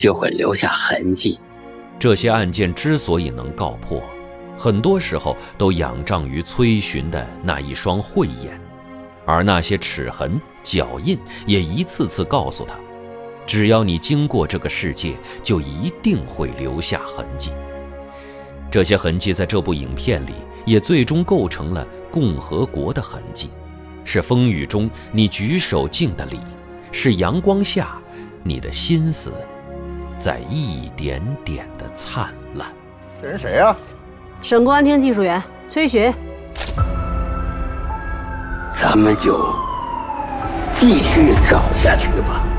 就会留下痕迹。 这些案件之所以能告破，很多时候都仰仗于崔寻的那一双慧眼，而那些齿痕、脚印也一次次告诉他，只要你经过这个世界，就一定会留下痕迹。这些痕迹在这部影片里也最终构成了共和国的痕迹，是风雨中你举手敬的礼，是阳光下你的心思在一点点的灿烂。 这人谁呀？ 省公安厅技术员崔寻。 咱们就继续找下去吧。